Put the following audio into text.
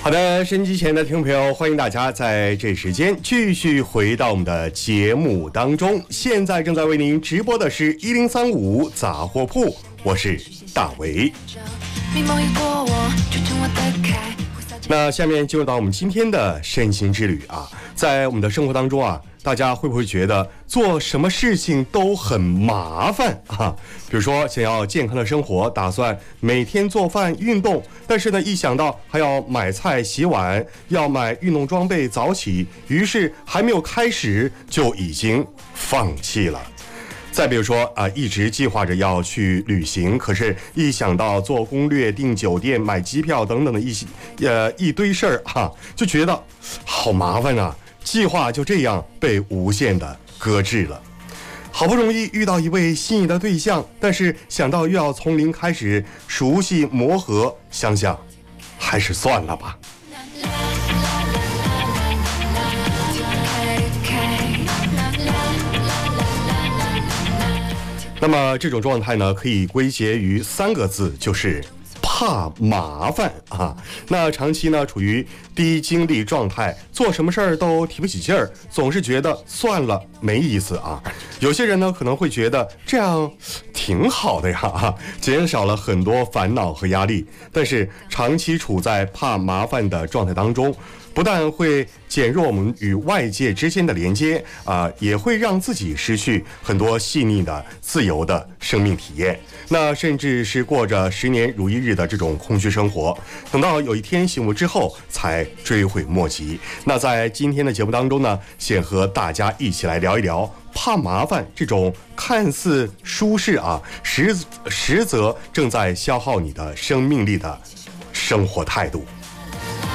好的，收音机前的听众朋友，欢迎大家在这时间继续回到我们的节目当中。现在正在为您直播的是1035杂货铺，我是大为。那下面进入到我们今天的身心之旅啊，在我们的生活当中啊，大家会不会觉得做什么事情都很麻烦啊？比如说想要健康的生活，打算每天做饭运动，但是呢一想到还要买菜洗碗，要买运动装备早起，于是还没有开始就已经放弃了。再比如说一直计划着要去旅行，可是一想到做攻略、订酒店、买机票等等的一堆事儿就觉得好麻烦啊，计划就这样被无限的搁置了。好不容易遇到一位心仪的对象，但是想到又要从零开始熟悉磨合，想想还是算了吧。那么这种状态呢，可以归结于3个字，就是怕麻烦啊。那长期呢处于低精力状态，做什么事儿都提不起劲儿，总是觉得算了没意思啊。有些人呢可能会觉得这样挺好的呀减少了很多烦恼和压力。但是长期处在怕麻烦的状态当中，不但会减弱我们与外界之间的连接也会让自己失去很多细腻的自由的生命体验，那甚至是过着10年如一日的这种空虚生活，等到有一天醒悟之后才追悔莫及。那在今天的节目当中呢，先和大家一起来聊一聊怕麻烦这种看似舒适实则正在消耗你的生命力的生活态度。